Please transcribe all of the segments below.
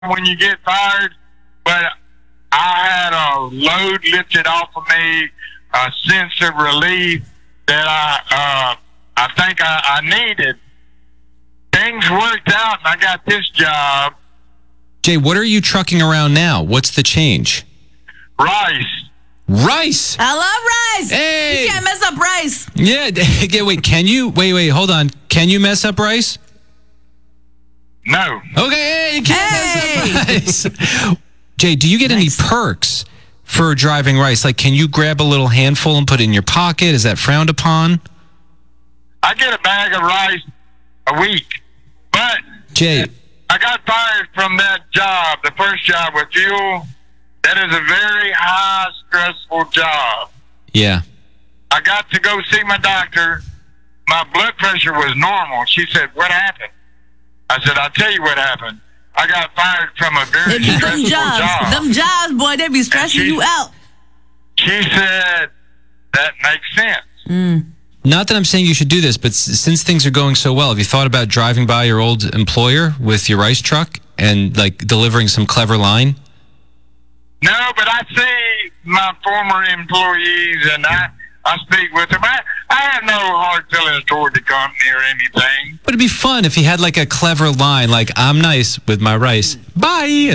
when you get fired, but I had a load lifted off of me, a sense of relief that I think I needed. Things worked out, and I got this job. Jay, what are you trucking around now? What's the change? Rice. Rice. I love rice. Hey. You can't mess up rice. Yeah. Wait, can you? Wait, hold on. Can you mess up rice? No. Okay, hey, you can't mess up rice. Jay, do you get any perks for driving rice? Like, can you grab a little handful and put it in your pocket? Is that frowned upon? I get a bag of rice a week, but Jay, I got fired from that job, the first job with fuel. That is a very high, stressful job. Yeah. I got to go see my doctor. My blood pressure was normal. She said, "What happened?" I said, "I'll tell you what happened. I got fired from a very stressful job." Them jobs, boy, they be stressing you out. She said, "That makes sense." Not that I'm saying you should do this, but since things are going so well, have you thought about driving by your old employer with your rice truck and like delivering some clever line? No, but I see my former employees and I speak with them. I have no hard feelings toward the company or anything. But it'd be fun if he had like a clever line, like, "I'm nice with my rice. Bye." And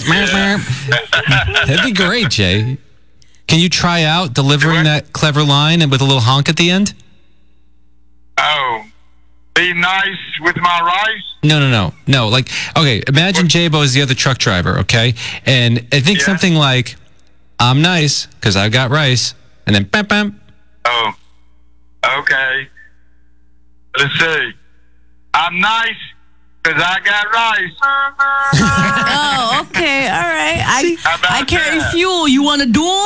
that'd be great, Jay. Can you try out delivering that clever line and with a little honk at the end? Oh, be nice with my rice? No. Like, okay, imagine Jaybo is the other truck driver, okay? And I think something like, "I'm nice because I've got rice." And then, bam, bam. Oh, okay. Let's see. "I'm nice because I got rice." Oh, okay, all right. I carry that? fuel. You want a duel?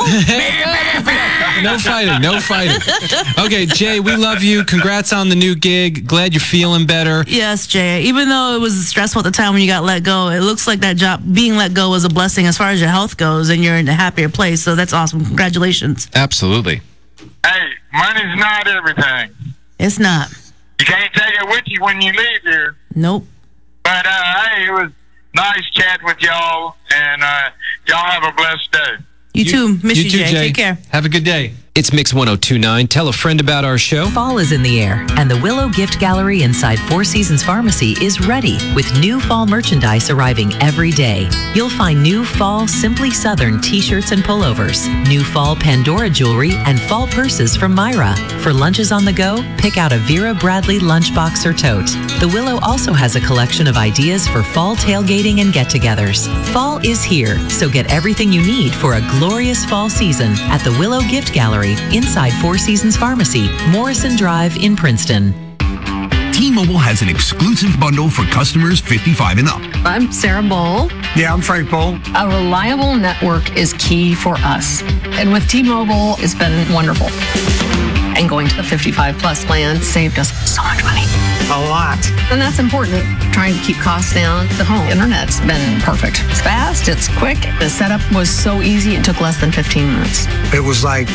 No fighting. Okay, Jay, we love you. Congrats on the new gig. Glad you're feeling better. Yes, Jay. Even though it was stressful at the time when you got let go, it looks like that job, being let go, was a blessing as far as your health goes, and you're in a happier place. So that's awesome. Congratulations. Absolutely. Hey, money's not everything. It's not. You can't take it with you when you leave here. Nope. But, hey, it was nice chatting with y'all, and y'all have a blessed day. You too. Miss you, too, Jay. Take care. Have a good day. It's Mix 1029. Tell a friend about our show. Fall is in the air, and the Willow Gift Gallery inside Four Seasons Pharmacy is ready with new fall merchandise arriving every day. You'll find new fall Simply Southern t-shirts and pullovers, new fall Pandora jewelry, and fall purses from Myra. For lunches on the go, pick out a Vera Bradley lunchbox or tote. The Willow also has a collection of ideas for fall tailgating and get-togethers. Fall is here, so get everything you need for a glorious fall season at the Willow Gift Gallery inside Four Seasons Pharmacy, Morrison Drive in Princeton. T-Mobile has an exclusive bundle for customers 55 and up. I'm Sarah Bowl. Yeah, I'm Frank Bowl. A reliable network is key for us. And with T-Mobile, it's been wonderful. And going to the 55 plus plan saved us so much money. A lot. And that's important. Trying to keep costs down. The home internet's been perfect. It's fast, it's quick. The setup was so easy, it took less than 15 minutes. It was like,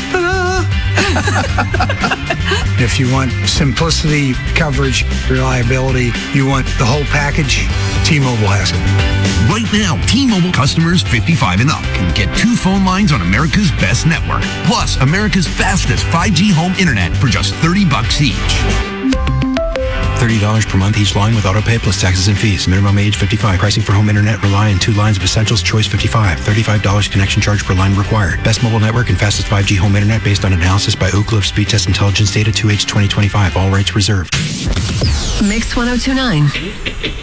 If you want simplicity, coverage, reliability, you want the whole package, T-Mobile has it. Right now, T-Mobile customers 55 and up can get 2 phone lines on America's best network, plus America's fastest 5G home internet for just $30 each. $30 per month each line with autopay plus taxes and fees. Minimum age 55. Pricing for home internet rely on 2 lines of Essentials Choice 55. $35 connection charge per line required. Best mobile network and fastest 5G home internet based on analysis by Oak Cliff Speed Test Intelligence Data 2H 2025. All rights reserved. Mix 1029.